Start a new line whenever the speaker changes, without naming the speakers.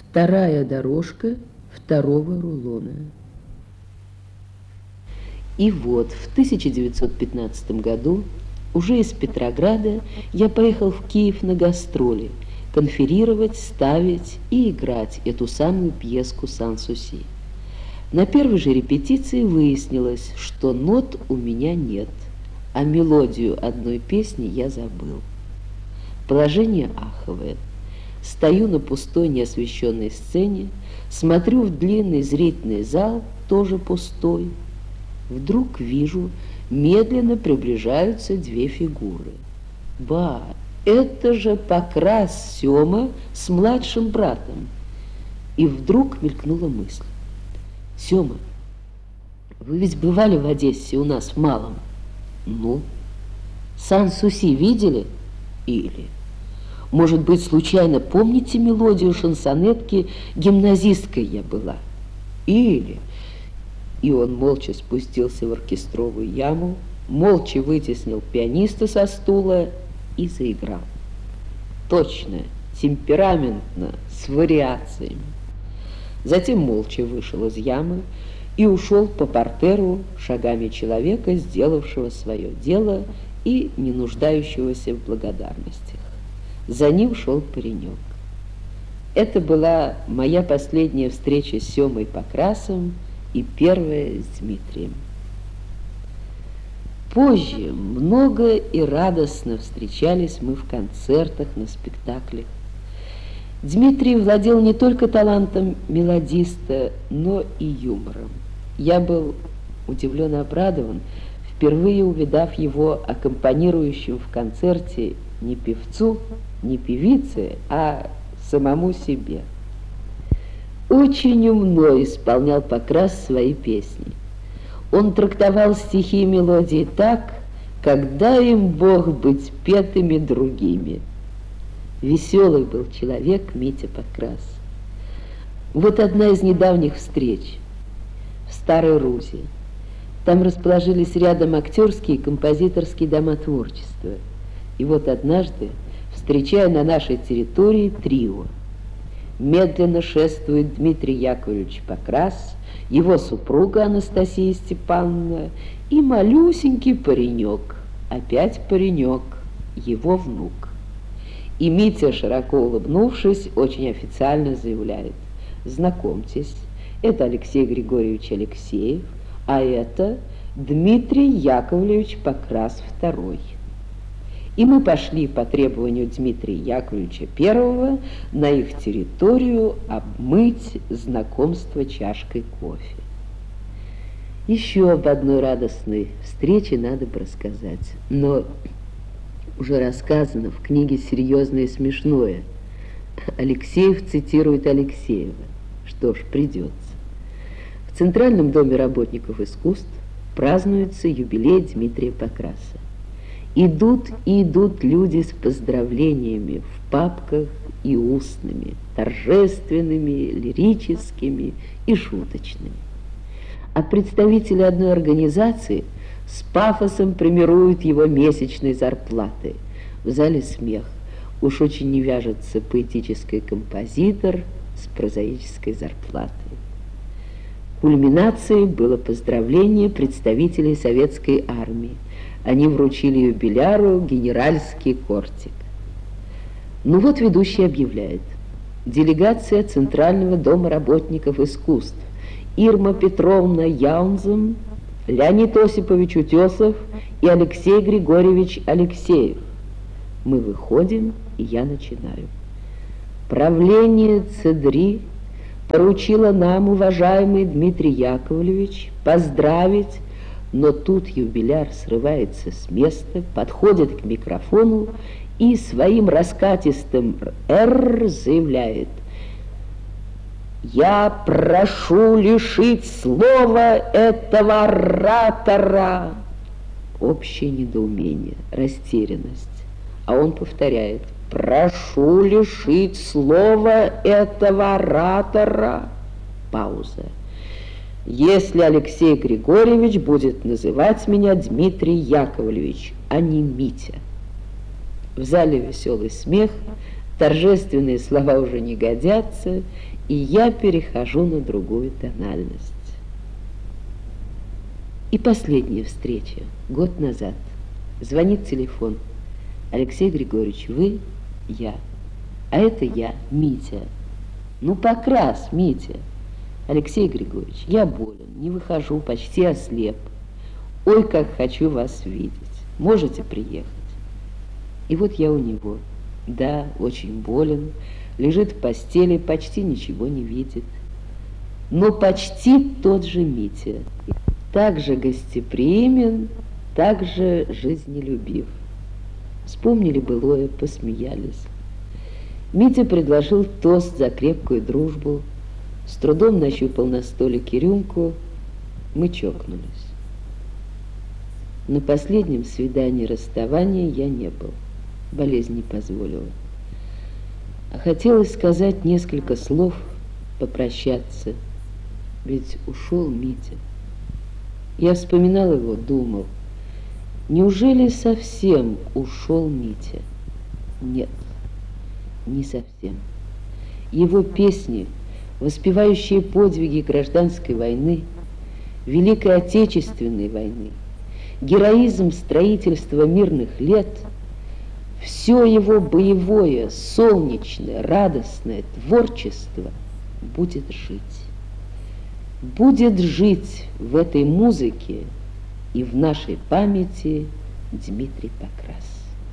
Вторая дорожка второго рулона. И вот в 1915 году, уже из Петрограда, я поехал в Киев на гастроли, конферировать, ставить и играть эту самую пьеску «Сан-Суси». На первой же репетиции выяснилось, что нот у меня нет, а мелодию одной песни я забыл. Положение аховое. Стою на пустой неосвещенной сцене, смотрю в длинный зрительный зал, тоже пустой. Вдруг вижу, медленно приближаются две фигуры. Ба, это же Покрас Сёма с младшим братом. И вдруг мелькнула мысль. Сёма, вы ведь бывали в Одессе у нас в Малом? Ну? Сан-Суси видели? Или... Может быть, случайно помните мелодию шансонетки «Гимназисткой я была»? Или... И он молча спустился в оркестровую яму, молча вытеснил пианиста со стула и заиграл. Точно, темпераментно, с вариациями. Затем молча вышел из ямы и ушел по партеру шагами человека, сделавшего свое дело и не нуждающегося в благодарностях. За ним шел паренек. Это была моя последняя встреча с Семой Покрасом и первая с Дмитрием. Позже много и радостно встречались мы в концертах, на спектаклях. Дмитрий владел не только талантом мелодиста, но и юмором. Я был удивлен и обрадован, впервые увидав его аккомпанирующим в концерте не певцу, не певице, а самому себе. Очень умно исполнял Покрас свои песни. Он трактовал стихи и мелодии так, как дай им Бог быть петыми другими. Веселый был человек Митя Покрас. Вот одна из недавних встреч в Старой Рузе. Там расположились рядом актерские и композиторские дома творчества. И вот однажды, встречая на нашей территории трио, медленно шествует Дмитрий Яковлевич Покрас, его супруга Анастасия Степановна и малюсенький паренек, опять паренек, его внук. И Митя, широко улыбнувшись, очень официально заявляет: знакомьтесь, это Алексей Григорьевич Алексеев, а это Дмитрий Яковлевич Покрас II. И мы пошли по требованию Дмитрия Яковлевича I на их территорию обмыть знакомство чашкой кофе. Еще об одной радостной встрече надо бы рассказать, но уже рассказано в книге «Серьезное и смешное». Алексеев цитирует Алексеева. Что ж, придется. В Центральном доме работников искусств празднуется юбилей Дмитрия Покраса. Идут и идут люди с поздравлениями в папках и устными, торжественными, лирическими и шуточными. А представители одной организации с пафосом премируют его месячной зарплаты. В зале смех. Уж очень не вяжется поэтический композитор с прозаической зарплатой. Кульминацией было поздравление представителей советской армии. Они вручили юбиляру генеральский кортик. Ну вот ведущий объявляет: делегация Центрального дома работников искусств Ирма Петровна Яунзем, Леонид Осипович Утесов и Алексей Григорьевич Алексеев. Мы выходим, и я начинаю. Правление ЦДРИ поручило нам, уважаемый Дмитрий Яковлевич, поздравить. Но тут юбиляр срывается с места, подходит к микрофону и своим раскатистым «Р» заявляет: «Я прошу лишить слова этого оратора». Общее недоумение, растерянность. А он повторяет: «Прошу лишить слова этого оратора». Пауза. «Если Алексей Григорьевич будет называть меня Дмитрий Яковлевич, а не Митя». В зале веселый смех, торжественные слова уже не годятся, и я перехожу на другую тональность. И последняя встреча, год назад. Звонит телефон. Алексей Григорьевич, вы? Я. А это я, Митя. Ну, покрас, Митя. Алексей Григорьевич, я болен, не выхожу, почти ослеп. Ой, как хочу вас видеть. Можете приехать? И вот я у него. Да, очень болен, лежит в постели, почти ничего не видит. Но почти тот же Митя. Так же гостеприимен, так же жизнелюбив. Вспомнили былое, посмеялись. Митя предложил тост за крепкую дружбу, с трудом нащупал на столике рюмку, мы чокнулись. На последнем свидании расставания я не был, болезнь не позволила. А хотелось сказать несколько слов, попрощаться, ведь ушел Митя. Я вспоминал его, думал, неужели совсем ушел Митя? Нет, не совсем. Его песни, воспевающие подвиги гражданской войны, Великой Отечественной войны, героизм строительства мирных лет, все его боевое, солнечное, радостное творчество будет жить. Будет жить в этой музыке и в нашей памяти Дмитрий Покрас.